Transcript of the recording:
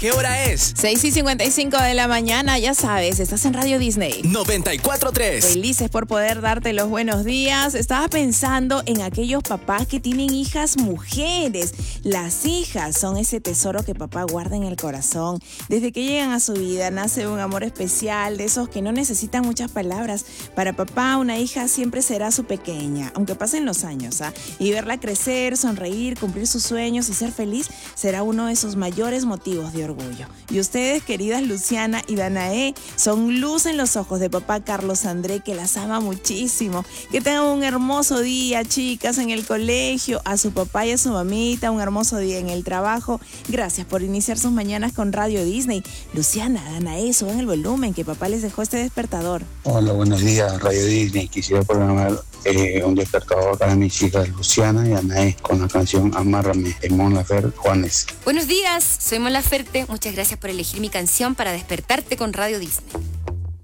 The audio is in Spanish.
¿qué hora es? 6:55 de la mañana, ya sabes, estás en Radio Disney. 94.3. Felices por poder darte los buenos días. Estaba pensando en aquellos papás que tienen hijas mujeres. Las hijas son ese tesoro que papá guarda en el corazón. Desde que llegan a su vida nace un amor especial, de esos que no necesitan muchas palabras. Para papá, una hija siempre será su pequeña, aunque pasen los años, y verla crecer, sonreír, cumplir sus sueños y ser feliz será uno de sus mayores motivos de orgullo. Y ustedes, queridas Luciana y Danae, son luz en los ojos de papá Carlos André, que las ama muchísimo. Que tengan un hermoso día, chicas, en el colegio, a su papá y a su mamita, un hermoso día en el trabajo. Gracias por iniciar sus mañanas con Radio Disney. Luciana, Danae, suban el volumen, que papá les dejó este despertador. Hola, buenos días, Radio Disney. Quisiera programar un despertador para mis hijas Luciana y Anaé con la canción Amárrame de Mon Laferte, Juanes. Buenos días, soy Mon Laferte. Muchas gracias por elegir mi canción para despertarte con Radio Disney.